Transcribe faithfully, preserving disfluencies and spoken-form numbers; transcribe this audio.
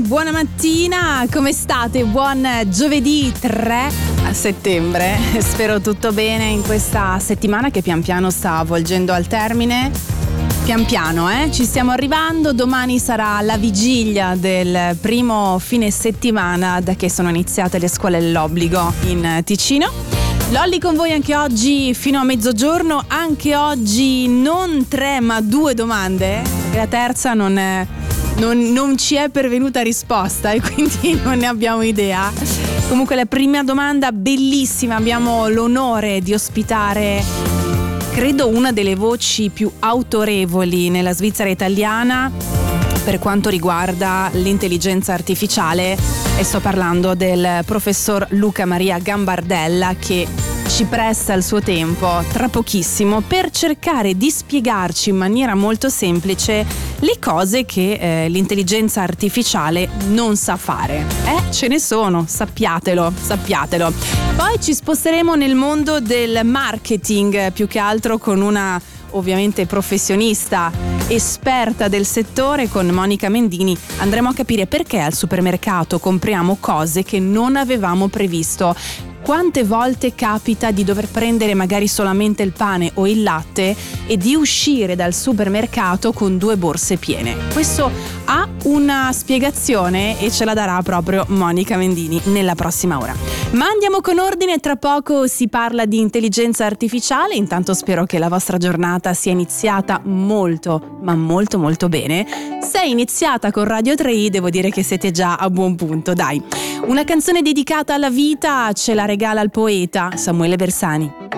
buona mattina, come state? Buon giovedì tre settembre, spero tutto bene in questa settimana che pian piano sta volgendo al termine. Pian piano, eh? Ci stiamo arrivando, domani sarà la vigilia del primo fine settimana da che sono iniziate le scuole dell'obbligo in Ticino. Lolli con voi anche oggi fino a mezzogiorno, anche oggi non tre ma due domande, e la terza non, è, non, non ci è pervenuta risposta e quindi non ne abbiamo idea. Comunque la prima domanda bellissima, abbiamo l'onore di ospitare credo una delle voci più autorevoli nella Svizzera italiana per quanto riguarda l'intelligenza artificiale e sto parlando del professor Luca Maria Gambardella che ci presta il suo tempo tra pochissimo per cercare di spiegarci in maniera molto semplice le cose che eh, l'intelligenza artificiale non sa fare. Eh, ce ne sono, sappiatelo, sappiatelo. Poi ci sposteremo nel mondo del marketing, più che altro con una ovviamente professionista esperta del settore, con Monica Mendini andremo a capire perché al supermercato compriamo cose che non avevamo previsto. Quante volte capita di dover prendere magari solamente il pane o il latte e di uscire dal supermercato con due borse piene? Questo ha una spiegazione e ce la darà proprio Monica Mendini nella prossima ora. Ma andiamo con ordine, tra poco si parla di intelligenza artificiale, intanto spero che la vostra giornata sia iniziata molto, ma molto molto bene. Se è iniziata con Radio tre i devo dire che siete già a buon punto, dai. Una canzone dedicata alla vita ce la regala il poeta Samuele Bersani.